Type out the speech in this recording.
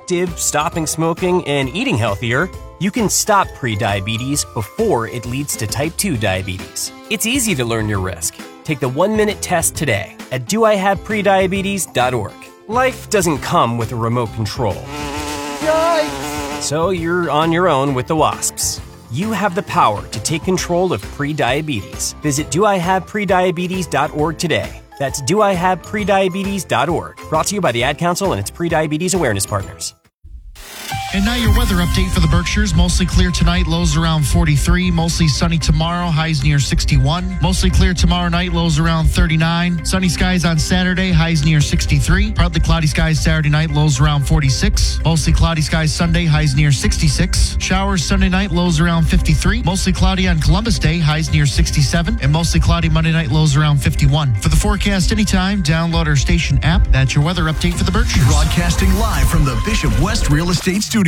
active, stopping smoking, and eating healthier, you can stop prediabetes before it leads to type 2 diabetes. It's easy to learn your risk. Take the 1-minute test today at doihaveprediabetes.org. Life doesn't come with a remote control. Yikes! So you're on your own with the wasps. You have the power to take control of prediabetes. Visit doihaveprediabetes.org today. That's doihaveprediabetes.org. Brought to you by the Ad Council and its Prediabetes Awareness Partners. And now your weather update for the Berkshires. Mostly clear tonight, lows around 43. Mostly sunny tomorrow, highs near 61. Mostly clear tomorrow night, lows around 39. Sunny skies on Saturday, highs near 63. Partly cloudy skies Saturday night, lows around 46. Mostly cloudy skies Sunday, highs near 66. Showers Sunday night, lows around 53. Mostly cloudy on Columbus Day, highs near 67. And mostly cloudy Monday night, lows around 51. For the forecast anytime, download our station app. That's your weather update for the Berkshires. Broadcasting live from the Bishop West Real Estate Studio.